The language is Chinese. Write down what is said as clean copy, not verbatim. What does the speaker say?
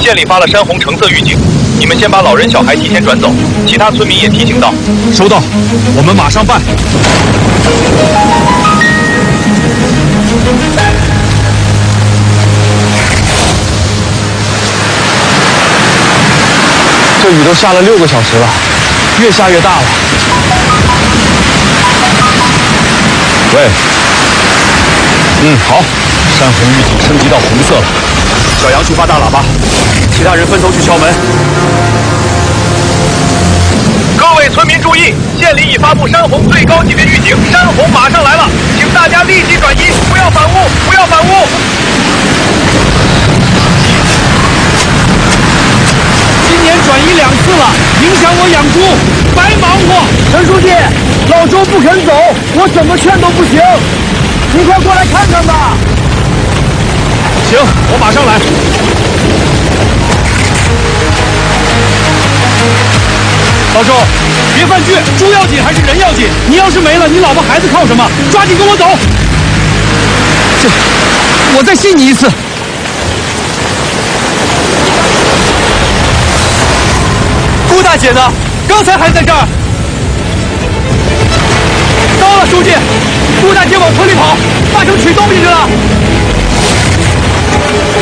县里发了山洪橙色预警，你们先把老人小孩提前转走，其他村民也提醒到。 收到，我们马上办。这雨都下了6个小时了，越下越大了。喂，好，山洪预警升级到红色了。小杨去发大喇叭，其他人分头去敲门。 各位村民注意，县里已发布山洪最高级别预警，山洪马上来了，请大家立即转移，不要反误，不要反误。 今年转移2次了，影响我养猪，白忙活。 陈书记，老周不肯走，我怎么劝都不行，你快过来看看吧。 行，我马上来。老周，别犯倔，猪要紧还是人要紧？你要是没了，你老婆孩子靠什么？抓紧跟我走。我再信你一次。顾大姐呢？刚才还在这儿。糟了，书记，顾大姐往村里跑，八成取东西去了。